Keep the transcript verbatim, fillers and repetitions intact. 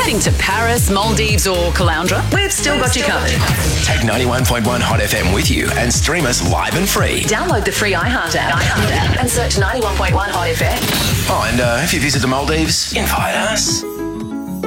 Heading to Paris, Maldives or Caloundra? We've still got you covered. Take ninety-one point one Hot F M with you and stream us live and free. Download the free iHeart app, iHeart app and search ninety-one point one Hot F M. Oh, and uh, if you visit the Maldives, invite us.